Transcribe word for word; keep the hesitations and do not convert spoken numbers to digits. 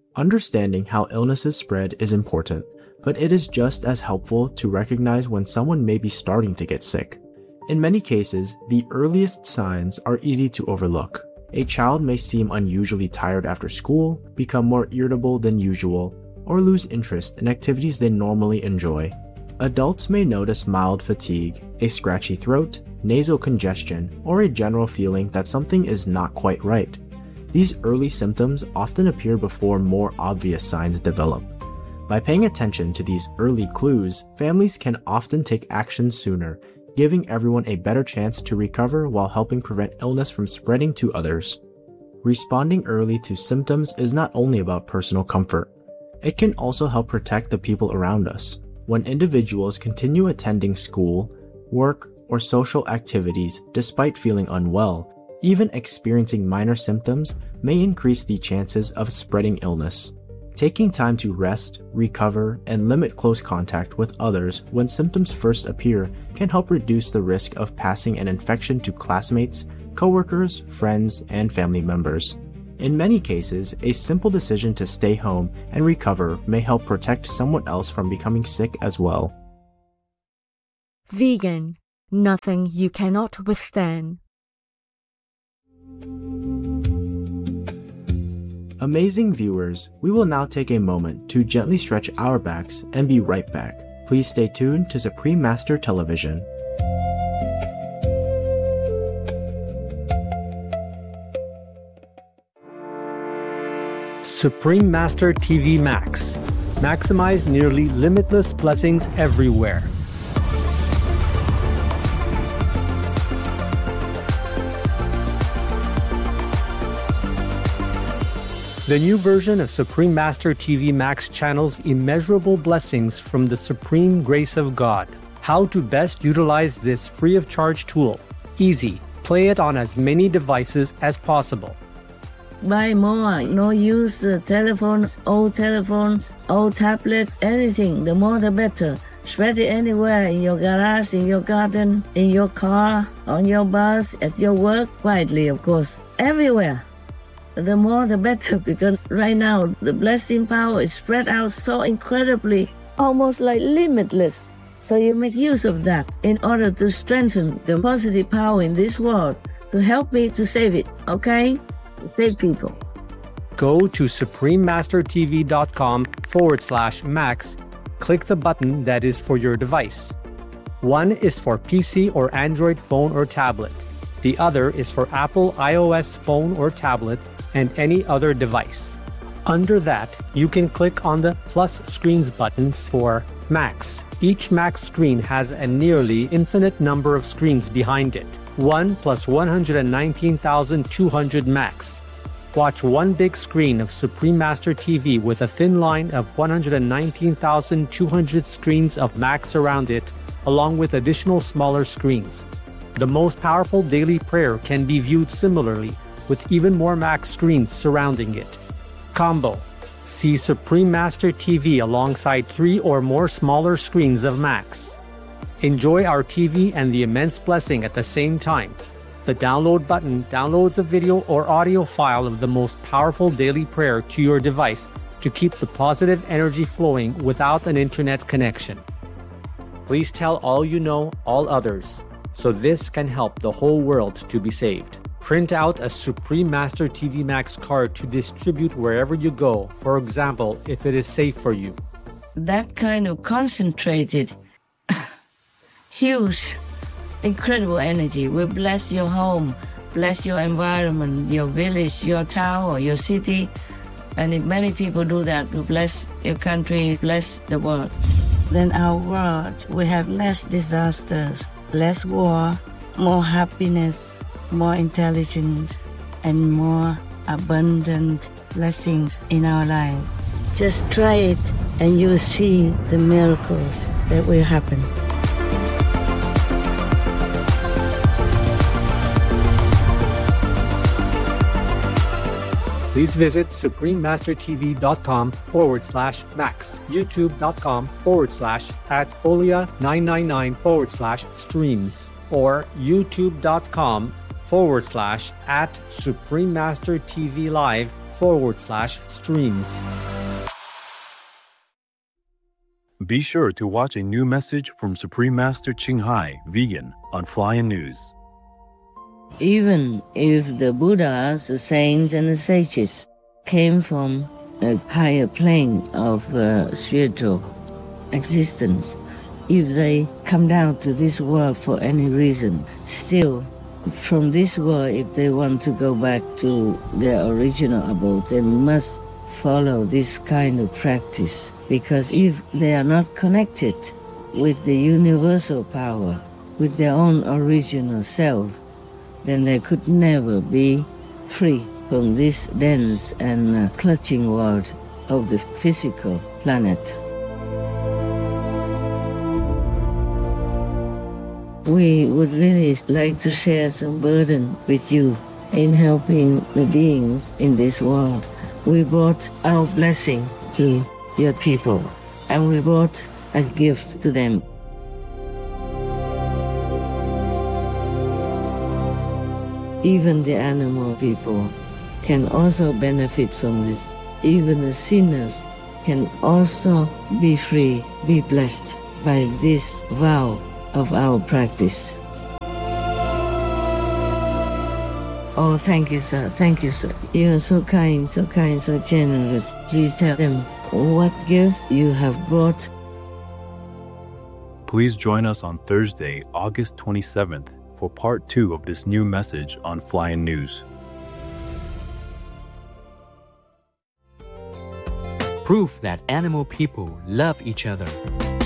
Understanding how illnesses spread is important, but it is just as helpful to recognize when someone may be starting to get sick. In many cases, the earliest signs are easy to overlook. A child may seem unusually tired after school, become more irritable than usual, or lose interest in activities they normally enjoy. Adults may notice mild fatigue, a scratchy throat, nasal congestion, or a general feeling that something is not quite right. These early symptoms often appear before more obvious signs develop. By paying attention to these early clues, families can often take action sooner, giving everyone a better chance to recover while helping prevent illness from spreading to others. Responding early to symptoms is not only about personal comfort. It can also help protect the people around us. When individuals continue attending school, work, or social activities despite feeling unwell, even experiencing minor symptoms may increase the chances of spreading illness. Taking time to rest, recover, and limit close contact with others when symptoms first appear can help reduce the risk of passing an infection to classmates, coworkers, friends, and family members. In many cases, a simple decision to stay home and recover may help protect someone else from becoming sick as well. Vegan, nothing you cannot withstand. Amazing viewers, we will now take a moment to gently stretch our backs and be right back. Please stay tuned to Supreme Master Television. Supreme Master T V Max. Maximize nearly limitless blessings everywhere. The new version of Supreme Master T V Max channels immeasurable blessings from the supreme grace of God. How to best utilize this free of charge tool. Easy. Play it on as many devices as possible. Buy more, no use uh, telephones, old telephones, old tablets, anything, the more the better. Spread it anywhere, in your garage, in your garden, in your car, on your bus, at your work, quietly of course, everywhere. The more the better, because right now the blessing power is spread out so incredibly, almost like limitless. So you make use of that in order to strengthen the positive power in this world, to help me to save it, okay? Save people. Go to suprememastertv.com forward slash max. Click the button that is for your device. One is for P C or Android phone or tablet. The other is for Apple iOS phone or tablet and any other device. Under that, you can click on the plus screens buttons for Max. Each Max screen has a nearly infinite number of screens behind it. one plus one hundred nineteen thousand two hundred Max. Watch one big screen of Supreme Master T V with a thin line of one hundred nineteen thousand two hundred screens of Max around it, along with additional smaller screens. The most powerful daily prayer can be viewed similarly, with even more Max screens surrounding it. Combo. See Supreme Master T V alongside three or more smaller screens of Max. Enjoy our T V and the immense blessing at the same time. The download button downloads a video or audio file of the most powerful daily prayer to your device to keep the positive energy flowing without an internet connection. Please tell all you know, all others, so this can help the whole world to be saved. Print out a Supreme Master T V Max card to distribute wherever you go, for example, if it is safe for you. That kind of concentrated, huge, incredible energy will bless your home, bless your environment, your village, your town, or your city. And if many people do that, will bless your country, bless the world. Then our world will have less disasters, less war, more happiness, more intelligence, and more abundant blessings in our life. Just try it and you'll see the miracles that will happen. Please visit suprememastertv.com forward slash max, youtube.com forward slash at folia999 forward slash streams, or youtube.com forward slash at Supreme Master T V Live forward slash streams. Be sure to watch a new message from Supreme Master Ching Hai, vegan, on Flying News. Even if the Buddhas, the saints, and the sages came from a higher plane of uh, spiritual existence, if they come down to this world for any reason, still, from this world, if they want to go back to their original abode, they must follow this kind of practice. Because if they are not connected with the universal power, with their own original self, then they could never be free from this dense and uh, clutching world of the physical planet. We would really like to share some burden with you in helping the beings in this world. We brought our blessing to your people, and we brought a gift to them. Even the animal people can also benefit from this. Even the sinners can also be free, be blessed by this vow of our practice. Oh, thank you, sir. Thank you, sir. You are so kind, so kind, so generous. Please tell them what gift you have brought. Please join us on Thursday, August twenty-seventh, for part two of this new message on Flying News. Proof that animal people love each other.